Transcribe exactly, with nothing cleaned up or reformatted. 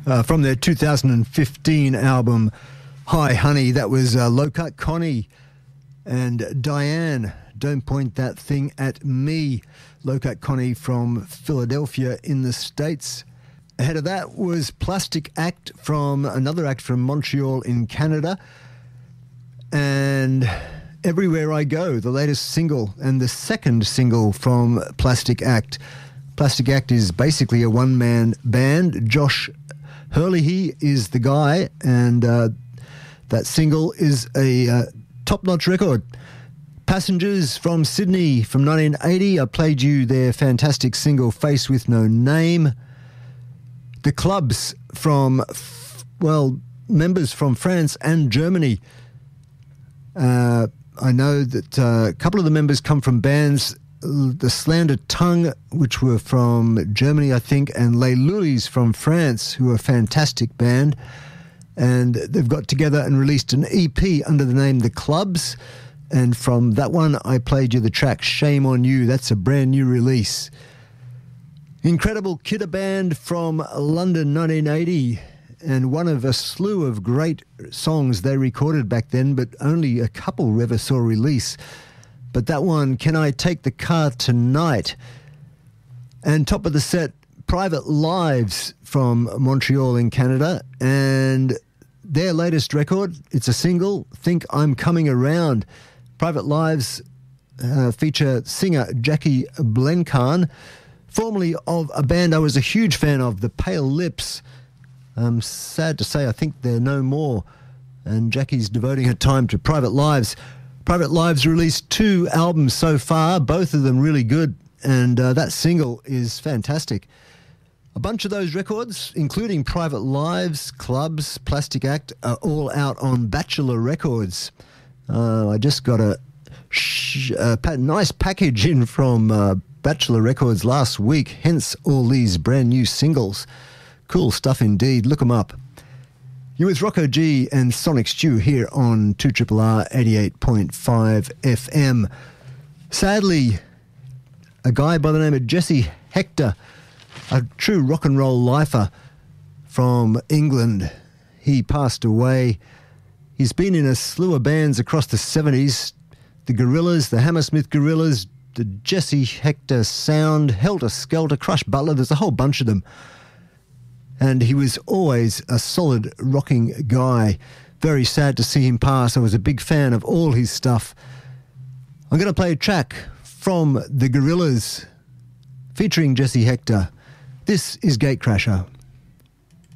Uh, from their two thousand fifteen album, Hi Honey, that was uh, Low Cut Connie and Diane, Don't Point That Thing at Me. Low Cut Connie from Philadelphia in the States. Ahead of that was Plastic Act from another act from Montreal in Canada. And Everywhere I Go, the latest single and the second single from Plastic Act. Plastic Act is basically a one-man band. Josh Hurley is the guy, and uh, that single is a uh, top-notch record. Passengers from Sydney from nineteen eighty. I played you their fantastic single, Face With No Name. The Clubs from, well, members from France and Germany. Uh, I know that uh, a couple of the members come from bands, The Slander Tongue, which were from Germany, I think, and Les Lulis from France, who are a fantastic band. And they've got together and released an E P under the name The Clubs. And from that one, I played you the track Shame on You. That's a brand new release. Incredible Kidder Band from London, nineteen eighty. And one of a slew of great songs they recorded back then, but only a couple ever saw release. But that one, Can I Take the Car Tonight? And top of the set, Private Lives from Montreal in Canada. And their latest record, it's a single, Think I'm Coming Around. Private Lives uh, feature singer Jackie Blencarn, formerly of a band I was a huge fan of, The Pale Lips. Um, sad to say, I think they're no more. And Jackie's devoting her time to Private Lives. Private Lives released two albums so far, both of them really good, and uh, that single is fantastic. A bunch of those records, including Private Lives, Clubs, Plastic Act, are all out on Bachelor Records. Uh, I just got a, sh- a pa- nice package in from uh, Bachelor Records last week, hence all these brand new singles. Cool stuff indeed. Look them up. You with Rocco G and Sonic Stew here on two R R R eighty-eight point five F M. Sadly, a guy by the name of Jesse Hector, a true rock and roll lifer from England, he passed away. He's been in a slew of bands across the seventies, the Gorillaz, the Hammersmith Gorillas, the Jesse Hector Sound, Helter Skelter, Crush Butler, there's a whole bunch of them. And he was always a solid rocking guy. Very sad to see him pass. I was a big fan of all his stuff. I'm going to play a track from the Gorillaz featuring Jesse Hector. This is Gatecrasher.